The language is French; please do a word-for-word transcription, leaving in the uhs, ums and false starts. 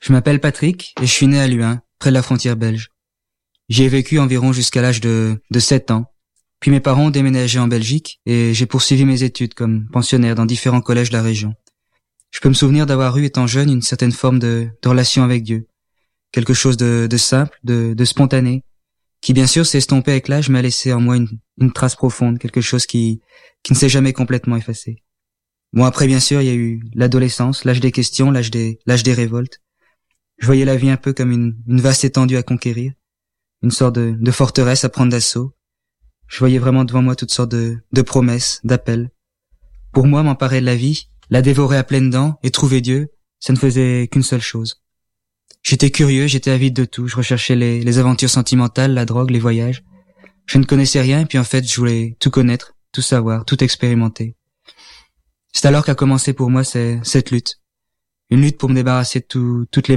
Je m'appelle Patrick et je suis né à Luhain, près de la frontière belge. J'y ai vécu environ jusqu'à l'âge de, de sept ans. Puis mes parents ont déménagé en Belgique et j'ai poursuivi mes études comme pensionnaire dans différents collèges de la région. Je peux me souvenir d'avoir eu, étant jeune, une certaine forme de, de relation avec Dieu. Quelque chose de, de simple, de, de spontané, qui bien sûr s'est estompé avec l'âge mais a laissé en moi une, une trace profonde, quelque chose qui, qui ne s'est jamais complètement effacé. Bon, après, bien sûr, il y a eu l'adolescence, l'âge des questions, l'âge des, l'âge des révoltes. Je voyais la vie un peu comme une, une vaste étendue à conquérir, une sorte de, de forteresse à prendre d'assaut. Je voyais vraiment devant moi toutes sortes de, de promesses, d'appels. Pour moi, m'emparer de la vie, la dévorer à pleines dents et trouver Dieu, ça ne faisait qu'une seule chose. J'étais curieux, j'étais avide de tout, je recherchais les, les aventures sentimentales, la drogue, les voyages. Je ne connaissais rien et puis en fait, je voulais tout connaître, tout savoir, tout expérimenter. C'est alors qu'a commencé pour moi c'est, cette lutte. Une lutte pour me débarrasser de tout, toutes les